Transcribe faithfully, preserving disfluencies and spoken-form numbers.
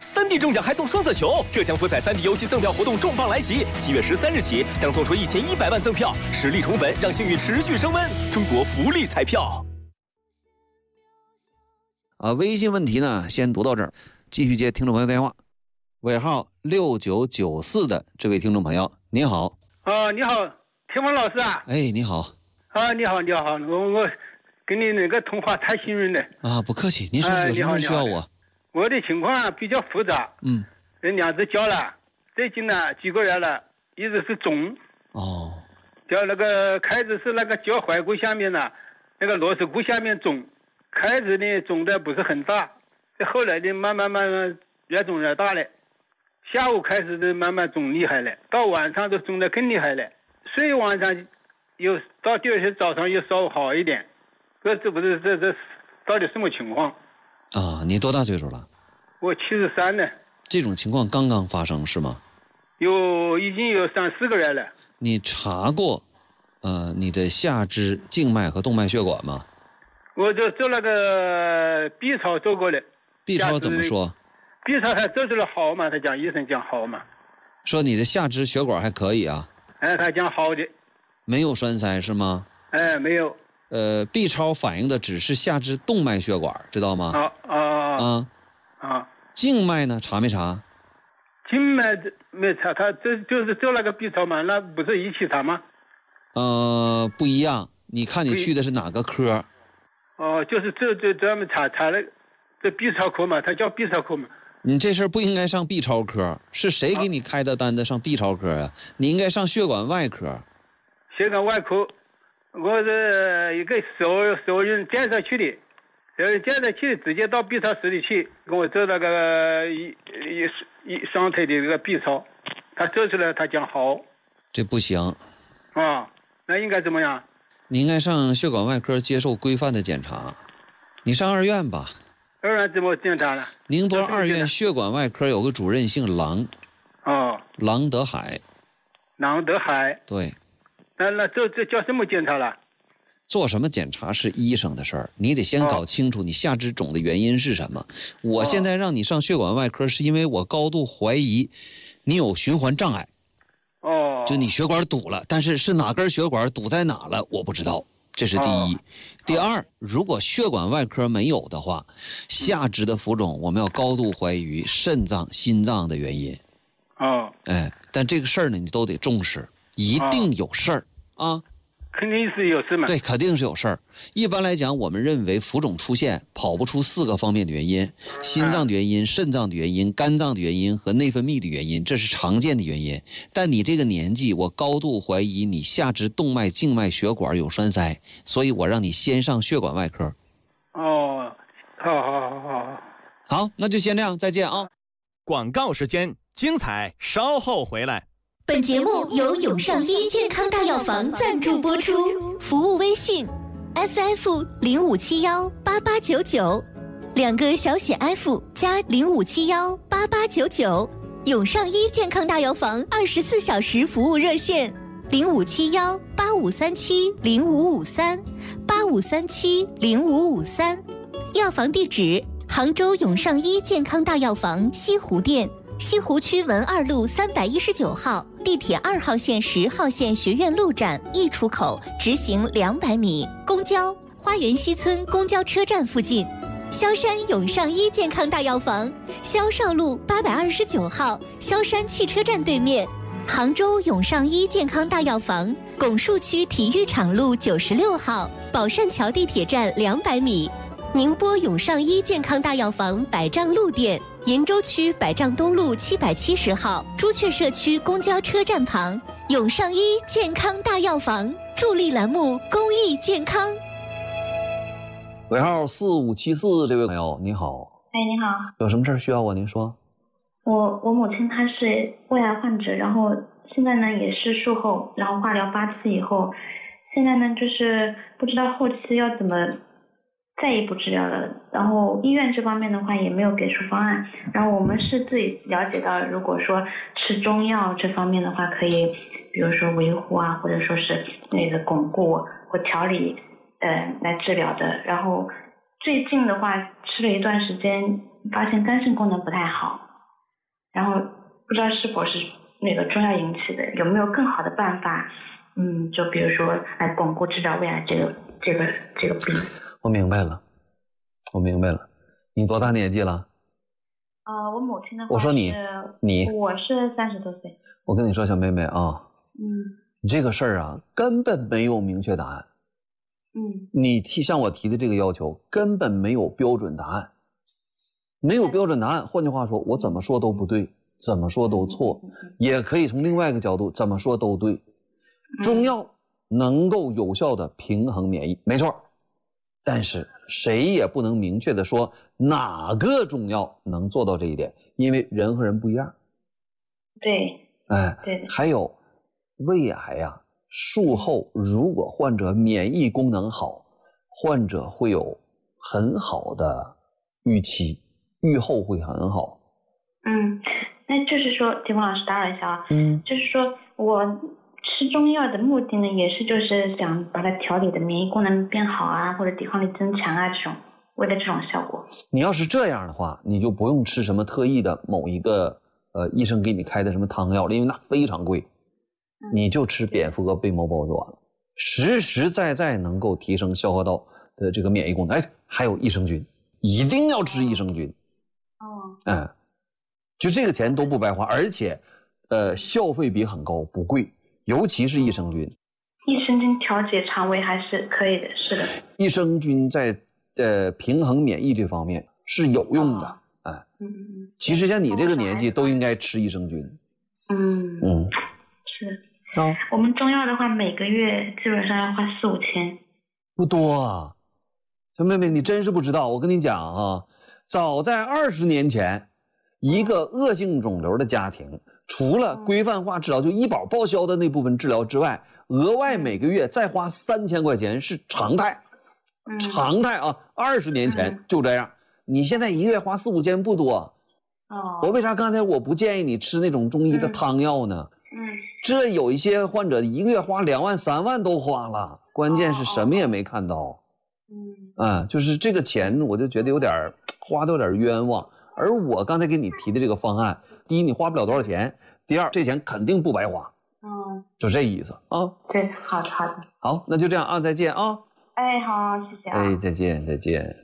三 D 中奖还送双色球，浙江福彩三 D 游戏赠票活动重磅来袭，七月十三日起将送出一千一百万赠票，实力宠粉，让幸运持续升温。中国福利彩票。 啊，微信问题呢，先读到这儿，继续接听众朋友电话。尾号六九九四的这位听众朋友，你好。 啊，你好，田芳老师啊。 哎，你好。 啊，你好，你好，我我跟你那个通话太幸运了。 啊，不客气，您说有什么需要我？ 我的情况啊比较复杂， 嗯， 人两只脚了，最近呢几个月了，一直是肿。 哦， 叫那个开始是那个脚踝骨下面呢，那个螺丝骨下面肿，开始呢肿的不是很大，后来呢慢慢慢慢越肿越大了，下午开始的慢慢肿厉害了，到晚上都肿得更厉害了，睡晚上又到第二天早上又稍微好一点，这这不是这这到底什么情况？ 啊，你多大岁数了？ 我七十三了。 这种情况刚刚发生是吗？ 有，已经有三四个月了。 你查过，呃，你的下肢静脉和动脉血管吗？ 我就做那个 B 超做过了。 B 超怎么说 ？B 超他做出来好嘛？他讲医生讲好嘛。 说你的下肢血管还可以啊。 哎，他讲好的。 没有栓塞是吗？ 哎，没有。 呃 ，B 超反映的只是下肢动脉血管，知道吗？ 啊啊啊啊！ 静脉呢？查没查？ 静脉没查，他这就是做那个 B 超嘛，那不是一起查吗？ 呃，不一样。你看你去的是哪个科？ 哦，就是这这专门查查了这 B 超科嘛，他叫 B 超科嘛。 你这事儿不应该上 B 超科，是谁给你开的单子上 B 超科啊？你应该上血管外科。 血管外科。我是一个熟熟人介绍去的，熟人介绍去直接到 B 超室里去跟我做那个一一一双腿的这个 B 超，他做出来他讲好。 这不行。 啊，那应该怎么样？ 你应该上血管外科接受规范的检查。你上二院吧。 二院怎么检查呢？ 宁波二院血管外科有个主任姓郎。 哦。 郎德海。 郎德海。 对。 那那这这叫什么检查了？ 做什么检查是医生的事儿，你得先搞清楚你下肢肿的原因是什么。哦、我现在让你上血管外科，是因为我高度怀疑你有循环障碍。 哦， 就你血管堵了，但是是哪根血管堵在哪了，我不知道。这是第一。哦、第二，如果血管外科没有的话，下肢的浮肿我们要高度怀疑肾脏、心脏的原因。 哦， 哎，但这个事儿呢，你都得重视。一定有事儿、哦、啊， 肯定是有事嘛。 对，肯定是有事儿。一般来讲，我们认为浮肿出现跑不出四个方面的原因：心脏的原因、肾脏的原因、肝脏的原因和内分泌的原因，这是常见的原因。但你这个年纪，我高度怀疑你下肢动脉、静脉血管有栓塞，所以我让你先上血管外科。 哦，好好好好好，那就先这样，再见啊。 广告时间，精彩稍后回来。 本节目由永上医健康大药房赞助播出，服务微信 F F 零五七幺八八九九，两个小写 F 加零五七幺八八九九，永上医健康大药房二十四小时服务热线零五七幺八五三七零五五三八五三七零五五三，药房地址杭州永上医健康大药房西湖店。西湖区文二路三百一十九号，地铁二号线十号线学院路站 E 出口直行两百米，公交花园西村公交车站附近。萧山永上医健康大药房，萧少路八百二十九号，萧山汽车站对面。杭州永上医健康大药房，拱墅区体育场路九十六号，宝善桥地铁站两百米。宁波永上医健康大药房百丈路店，鄞州区百丈东路七百七十号，朱雀社区公交车站旁。永上医健康大药房助力栏目，公益健康。 尾号四五七四，这位朋友你好。 哎，你好， 有什么事需要我？您说。 我我母亲她是胃癌患者，然后现在呢也是术后，然后化疗八次以后，现在呢就是不知道后期要怎么再一步治疗了，然后医院这方面的话也没有给出方案，然后我们是自己了解到，如果说吃中药这方面的话，可以比如说维护啊，或者说是那个巩固或调理呃来治疗的。然后最近的话吃了一段时间，发现肝肾功能不太好， 然后不知道是否是那个中药引起的，有没有更好的办法？嗯，就比如说来巩固治疗胃癌这个这个这个病。 我明白了，我明白了。你多大年纪了？ 呃，我母亲的话是， 我说你，你， 我是三十多岁。 我跟你说，小妹妹啊， 嗯， 你这个事儿啊，根本没有明确答案。 嗯， 你提向我提的这个要求，根本没有标准答案，没有标准答案。换句话说，我怎么说都不对，怎么说都错，也可以从另外一个角度，怎么说都对。中药能够有效的平衡免疫，没错，但是谁也不能明确的说哪个中药能做到这一点，因为人和人不一样。 对， 哎， 对的。 还有胃癌呀、啊，术后如果患者免疫功能好，患者会有很好的预期，预后会很好。 嗯，那就是说，铁峰老师打扰一下啊， 嗯， 就是说我吃中药的目的呢，也是就是想把它调理的免疫功能变好啊，或者抵抗力增强啊，这种为了这种效果。 你要是这样的话，你就不用吃什么特意的某一个呃医生给你开的什么汤药了，因为那非常贵。嗯、你就吃蝙蝠和贝母包就完了，实实在在能够提升消化道的这个免疫功能。哎，还有益生菌，一定要吃益生菌。 哦， 嗯，就这个钱都不白花，而且呃消费比很高，不贵。尤其是益生菌， 益生菌调节肠胃还是可以的，是的。 益生菌在呃平衡免疫这方面是有用的，哎、哦，嗯嗯。其实像你这个年纪都应该吃益生菌。 嗯嗯，是的。哦，我们中药的话，每个月基本上要花四五千， 不多啊。小妹妹，你真是不知道，我跟你讲啊，早在二十年前，一个恶性肿瘤的家庭。除了规范化治疗，就医保报销的那部分治疗之外，额外每个月再花三千块钱是常态，嗯、常态啊！二十年前就这样，嗯、你现在一个月花四五千不多。哦，我为啥刚才我不建议你吃那种中医的汤药呢？嗯，这有一些患者一个月花两万、三万都花了，关键是什么也没看到。嗯，啊，就是这个钱，我就觉得有点花的有点冤枉。而我刚才给你提的这个方案，第一你花不了多少钱，第二这钱肯定不白花。嗯，就这意思啊。 对，好的好的。 好，那就这样啊，再见啊。 哎，好，谢谢啊。 哎，再见再见。